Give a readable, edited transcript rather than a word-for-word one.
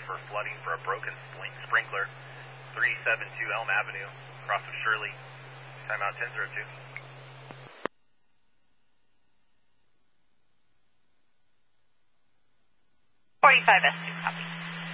for flooding for a broken sprinkler, 372 Elm Avenue, across from Shirley. Timeout 1002. 45 S2, copy.